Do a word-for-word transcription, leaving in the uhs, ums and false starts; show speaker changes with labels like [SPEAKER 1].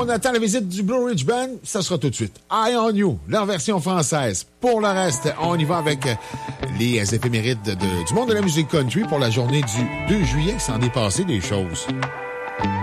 [SPEAKER 1] on attend la visite du Blue Ridge Band, ça sera tout de suite. Eye on You, leur version française. Pour le reste, on y va avec les éphémérides de, du monde de la musique country pour la journée du deux juillet. Ça en est passé des choses.